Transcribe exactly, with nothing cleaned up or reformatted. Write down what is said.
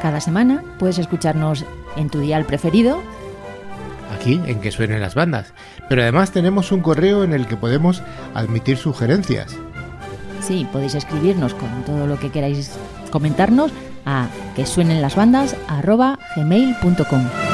Cada semana puedes escucharnos en tu dial preferido, aquí en Que Suenen las Bandas, pero además tenemos un correo en el que podemos admitir sugerencias. Sí, podéis escribirnos con todo lo que queráis comentarnos a que suenen las bandas arroba gmail punto com.